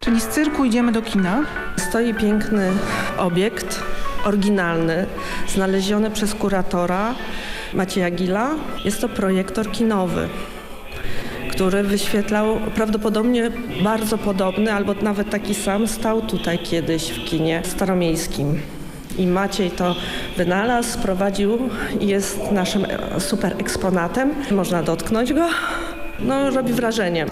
Czyli z cyrku idziemy do kina. Stoi piękny obiekt, oryginalny, znaleziony przez kuratora Macieja Gila. Jest to projektor kinowy, który wyświetlał prawdopodobnie bardzo podobny, albo nawet taki sam, stał tutaj kiedyś w kinie staromiejskim. I Maciej to wynalazł, sprowadził i jest naszym super eksponatem. Można dotknąć go, no robi wrażenie.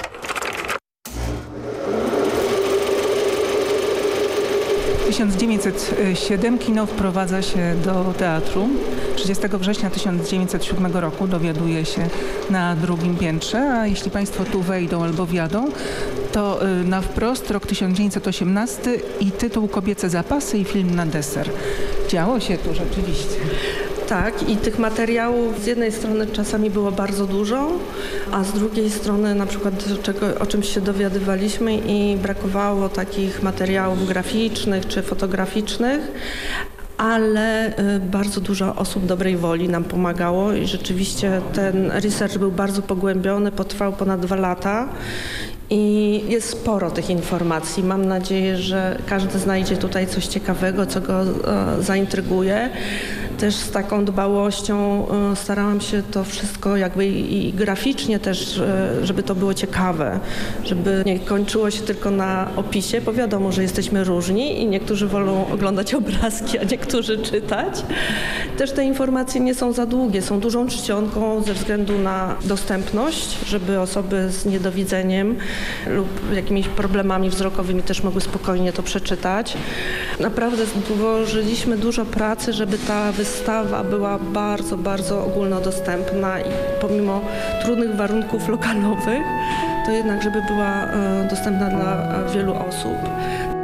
W 1907 kino wprowadza się do teatru. 30 września 1907 roku dowiaduje się na drugim piętrze, a jeśli Państwo tu wejdą albo wjadą, to na wprost rok 1918 i tytuł Kobiece zapasy i film na deser. Działo się tu rzeczywiście. Tak, i tych materiałów z jednej strony czasami było bardzo dużo, a z drugiej strony na przykład o czymś się dowiadywaliśmy i brakowało takich materiałów graficznych czy fotograficznych, ale bardzo dużo osób dobrej woli nam pomagało i rzeczywiście ten research był bardzo pogłębiony, potrwał ponad 2 lata. I jest sporo tych informacji. Mam nadzieję, że każdy znajdzie tutaj coś ciekawego, co go zaintryguje. Też z taką dbałością starałam się to wszystko jakby i graficznie też, żeby to było ciekawe, żeby nie kończyło się tylko na opisie, bo wiadomo, że jesteśmy różni i niektórzy wolą oglądać obrazki, a niektórzy czytać. Też te informacje nie są za długie, są dużą czcionką ze względu na dostępność, żeby osoby z niedowidzeniem lub jakimiś problemami wzrokowymi też mogły spokojnie to przeczytać. Naprawdę włożyliśmy dużo pracy, żeby ta wystawa była bardzo, bardzo ogólnodostępna i pomimo trudnych warunków lokalowych, to jednak żeby była dostępna dla wielu osób.